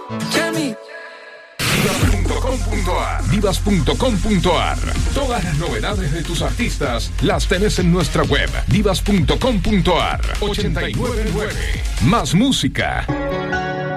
Divas.com.ar. Todas las novedades de tus artistas las tenés en nuestra web divas.com.ar. 899. Más música.